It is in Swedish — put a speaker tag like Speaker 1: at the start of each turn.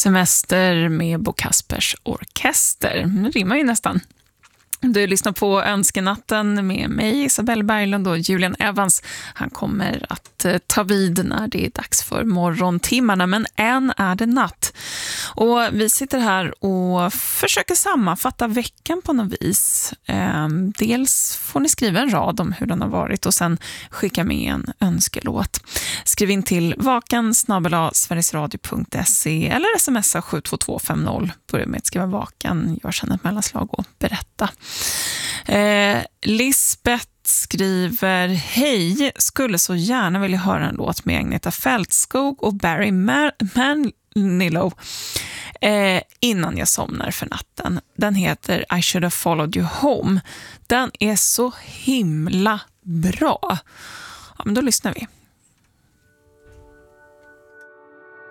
Speaker 1: Semester med Bo Kaspers Orkester. Det rimmar ju nästan. Du lyssnar på Önskenatten med mig, Isabelle Berglund, och Julian Evans. Han kommer att ta vid när det är dags för morgontimmarna, men än är det natt. Och vi sitter här och försöker sammanfatta veckan på något vis. Dels får ni skriva en rad om hur den har varit och sen skicka med en önskelåt. Skriv in till vakan@sverigesradio.se eller smsa 72250. Börja med att skriva vakan, gör sedan ett mellanslag och berätta. Lisbeth skriver: hej, skulle så gärna vilja höra en låt med Agneta Fältskog och Barry Manilow innan jag somnar för natten. Den heter I Should Have Followed You Home. Den är så himla bra. Ja, men då lyssnar vi.